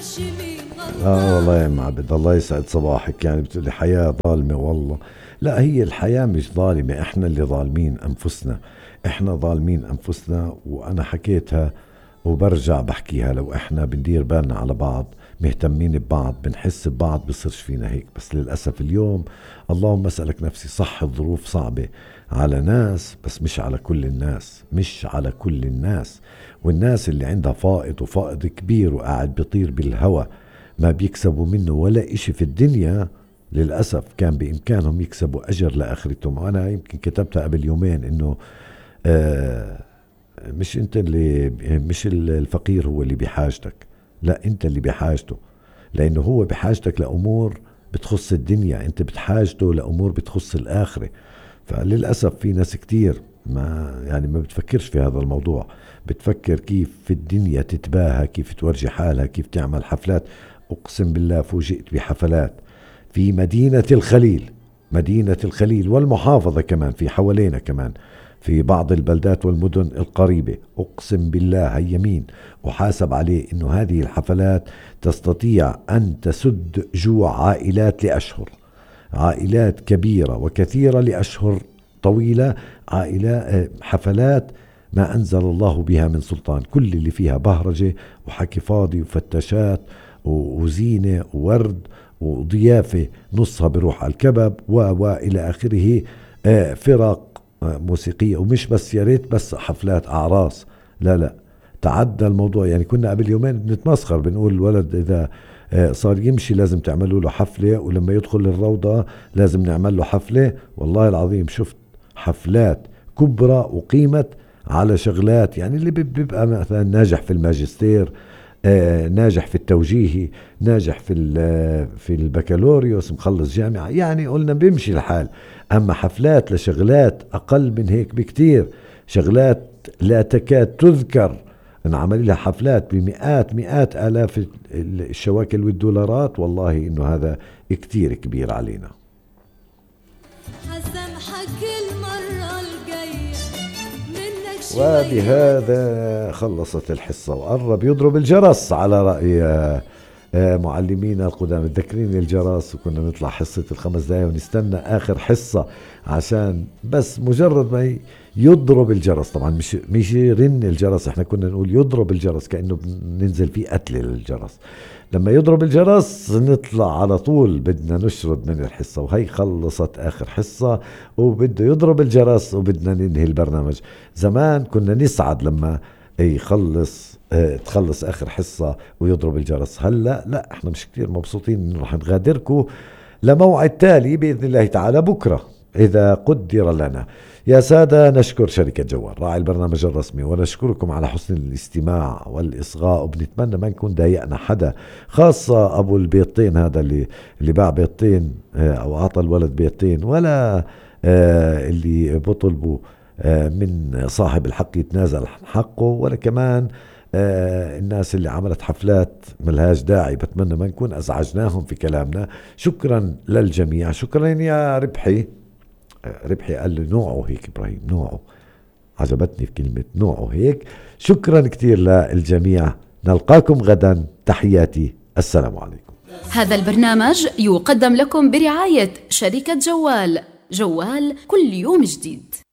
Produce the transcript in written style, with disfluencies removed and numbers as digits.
والله يا معبد، الله يسعد صباحك. يعني بتقولي حياة ظالمة؟ والله لا، هي الحياة مش ظالمة، احنا اللي ظالمين انفسنا. احنا ظالمين انفسنا، وانا حكيتها وبرجع بحكيها. لو احنا بندير بالنا على بعض، مهتمين ببعض، بنحس ببعض، بصيرش فينا هيك. بس للأسف اليوم، اللهم اسألك نفسي، صح الظروف صعبة على ناس، بس مش على كل الناس، مش على كل الناس. والناس اللي عندها فائض وفائض كبير وقاعد بيطير بالهوى، ما بيكسبوا منه ولا إشي في الدنيا، للأسف كان بإمكانهم يكسبوا أجر لآخرتهم. وأنا يمكن كتبتها قبل يومين إنه آه مش انت اللي، مش الفقير هو اللي بحاجتك، لا انت اللي بحاجته. لانه هو بحاجتك لامور بتخص الدنيا، انت بتحاجته لامور بتخص الاخره. فللاسف في ناس كتير ما بتفكرش في هذا الموضوع، بتفكر كيف في الدنيا تتباهى، كيف تورجي حالها، كيف تعمل حفلات. اقسم بالله فوجئت بحفلات في مدينة الخليل، مدينة الخليل والمحافظة كمان، في حوالينا كمان في بعض البلدات والمدن القريبة. أقسم بالله هي يمين وحاسب عليه إنه هذه الحفلات تستطيع أن تسد جوع عائلات لأشهر، عائلات كبيرة وكثيرة لأشهر طويلة. حفلات ما أنزل الله بها من سلطان، كل اللي فيها بهرجة وحكي فاضي وفتشات وزينة وورد وضيافة نصها بروح على الكبب وإلى آخره. فرق موسيقية، ومش بس يا ريت بس حفلات أعراس، لا لا، تعدى الموضوع. يعني كنا قبل يومين بنتمسخر بنقول الولد إذا صار يمشي لازم تعملوا له حفلة، ولما يدخل الروضة لازم نعمل له حفلة. والله العظيم شفت حفلات كبرى وقيمت على شغلات، يعني اللي بيبقى مثلا ناجح في الماجستير، ناجح في التوجيهي، ناجح في البكالوريوس، مخلص جامعة، يعني قلنا بيمشي الحال. أما حفلات لشغلات أقل من هيك بكتير، شغلات لا تكاد تذكر، نعمل لها حفلات مئات آلاف الشواكل والدولارات. والله إنه هذا كتير كبير علينا. وبهذا خلصت الحصة وقرب يضرب الجرس على رأي معلمينا القدام. تذكرين الجرس، وكنا نطلع حصة ال5 دقايق ونستنى آخر حصة عشان بس مجرد ما يضرب الجرس. طبعا مش يرن الجرس، احنا كنا نقول يضرب الجرس كأنه ننزل فيه قتل للجرس. لما يضرب الجرس نطلع على طول بدنا نشرد من الحصة. وهي خلصت آخر حصة وبده يضرب الجرس وبدنا ننهي البرنامج. زمان كنا نسعد لما تخلص آخر حصة ويضرب الجرس. هلأ لا، احنا مش كتير مبسوطين انه رح نغادركم لموعد تالي بإذن الله تعالى بكرة إذا قدر لنا. يا سادة، نشكر شركة جوال راعي البرنامج الرسمي، ونشكركم على حسن الاستماع والإصغاء، وبنتمنى ما نكون ضايقنا حدا، خاصة أبو البيضتين هذا اللي باع بيضتين أو أعطى الولد بيضتين، ولا اللي بطلبوا من صاحب الحق يتنازل حقه، ولا كمان الناس اللي عملت حفلات ملهاش داعي. بتمنى ما نكون أزعجناهم في كلامنا. شكرا للجميع. شكرا يا ربحي. ربحي قال لي نوعه هيك، إبراهيم نوعه، عجبتني في كلمة نوعه هيك. شكرا كتير للجميع، نلقاكم غدا. تحياتي، السلام عليكم. هذا البرنامج يقدم لكم برعاية شركة جوال، جوال كل يوم جديد.